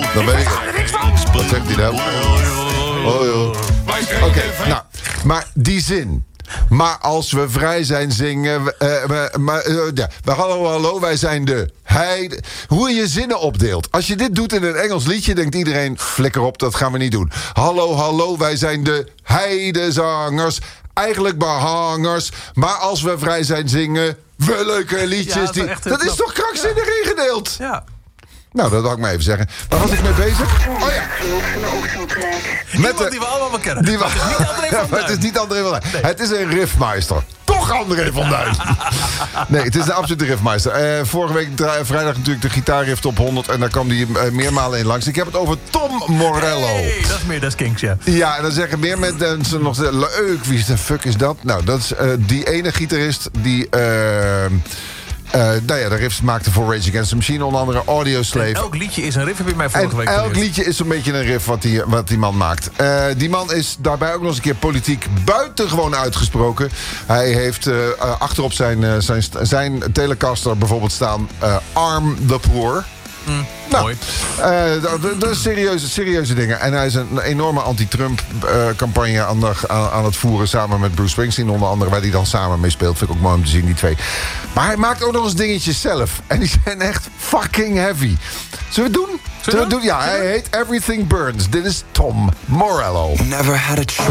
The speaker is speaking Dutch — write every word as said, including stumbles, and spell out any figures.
Dan weet ik het. Wat zegt hij nou? Oh, joh. Oké, okay, nou, maar die zin. Maar als we vrij zijn zingen... We, uh, we, maar, uh, ja, we, hallo, hallo, wij zijn de heide... Hoe je zinnen opdeelt. Als je dit doet in een Engels liedje... denkt iedereen, flikker op, dat gaan we niet doen. Hallo, hallo, wij zijn de heidezangers. Eigenlijk behangers. Maar als we vrij zijn zingen... Welke liedjes ja, die... echt, dat is toch krankzinnig ja. ingedeeld? Ja. Nou, dat wil ik maar even zeggen. Waar was ik mee bezig? Oh ja. Met de, die we allemaal wel kennen. Die we, het is niet André van Duin. Het is niet André van Duin. Nee. Het is een riffmeister. Toch André van Duin. Nee, het is een absolute riffmeister. Uh, vorige week dra- vrijdag natuurlijk de gitaarriff top honderd. En daar kwam die uh, meermalen in langs. Ik heb het over Tom Morello. Hey, dat is meer Des Kings, ja. Ja, en dan zeggen meer mensen nog... Leuk, wie de fuck is dat? Nou, dat is uh, die ene gitarist die... Uh, Uh, nou ja, de riffs maakte voor Rage Against the Machine, onder andere Audioslave. En elk liedje is een riff, heb je mij vorige en week elk geleerd. liedje is een beetje een riff wat die, wat die man maakt. Uh, die man is daarbij ook nog eens een keer politiek buitengewoon uitgesproken. Hij heeft uh, achterop zijn, uh, zijn, zijn Telecaster bijvoorbeeld staan... Uh, Arm the Poor. Mm, nou, mooi. Uh, dat, dat is serieuze, serieuze dingen. En hij is een enorme anti-Trump-campagne uh, aan, aan, aan het voeren... samen met Bruce Springsteen onder andere... waar hij dan samen mee speelt. Vind ik ook mooi om te zien, die twee. Maar hij maakt ook nog eens dingetjes zelf. En die zijn echt fucking heavy. Zullen we het doen? Zullen we het doen? Ja, hij heet Everything Burns. Dit is Tom Morello. Never had a